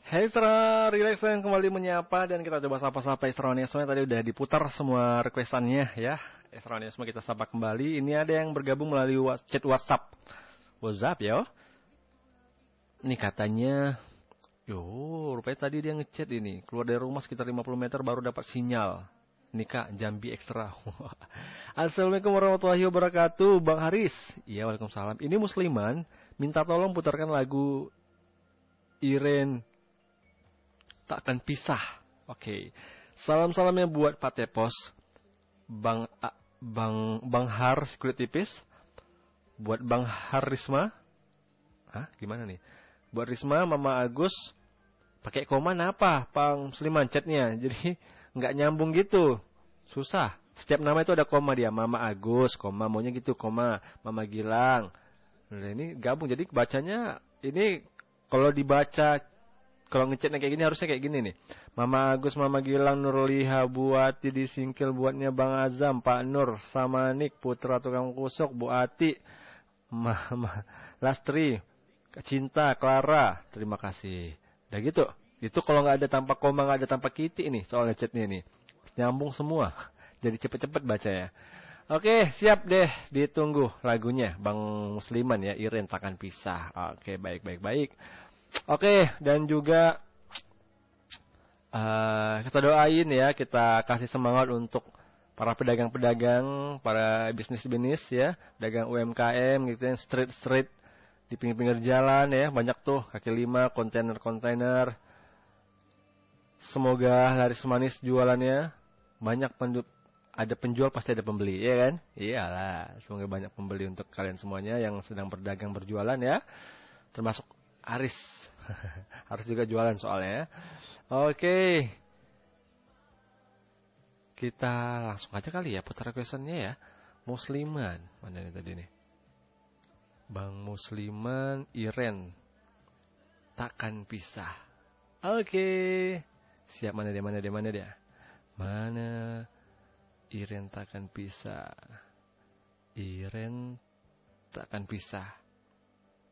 Hey Isra, relaxan kembali menyapa dan kita coba sapa-sapa Israonisme. Tadi udah diputar semua requestannya ya. Israonisme kita sapa kembali. Ini ada yang bergabung melalui chat WhatsApp. WhatsApp ya. Ini katanya, rupanya tadi dia ngechat ini. Keluar dari rumah sekitar 50 meter baru dapat sinyal. Ini Kak, Jambi Ekstra. Assalamualaikum warahmatullahi wabarakatuh, Bang Haris. Iya, waalaikumsalam. Ini Musliman, minta tolong putarkan lagu Iren Takkan Pisah. Oke. Salam-salamnya buat Pak Tepos, Bang Har Security Tipis, buat Bang Har Risma. Gimana nih? Buat Risma, Mama Agus, pakai koma apa? Bang Musliman chatnya. Jadi nggak nyambung gitu. Susah. Setiap nama itu ada koma dia. Mama Agus, koma maunya gitu, koma. Mama Gilang. Nah, ini gabung. Jadi bacanya ini kalau dibaca, kalau ngechatnya kayak gini harusnya kayak gini nih. Mama Agus, Mama Gilang, Nurliha, Buati disingkil buatnya Bang Azam, Pak Nur, sama Nik, Putra Tukang Kusuk, Bu Ati, Mama Lastri, Cinta, Clara, terima kasih. Udah gitu. Itu kalau nggak ada tanpa koma, nggak ada tanpa titik nih soal chatnya nih. Nyambung semua. Jadi cepet-cepet baca ya. Oke, siap deh. Ditunggu lagunya Bang Musliman ya, Iren Takkan Pisah. Oke, baik. Oke, dan juga kita doain ya, kita kasih semangat untuk para pedagang-pedagang, para bisnis-bisnis ya, pedagang UMKM gitu yang street di pinggir-pinggir jalan ya, banyak tuh kaki lima, kontainer. Semoga laris manis jualannya, banyak ada penjual pasti ada pembeli, ya kan? Iyalah, semoga banyak pembeli untuk kalian semuanya yang sedang berdagang berjualan ya, termasuk Aris. Harus juga jualan soalnya ya. Oke. Kita langsung aja kali ya putar questionnya ya. Musliman, mana nih tadi nih? Bang Musliman Iren Takkan Pisah. Oke. Siap, mana dia? Mana Iren Takkan Pisah. Iren Takkan Pisah.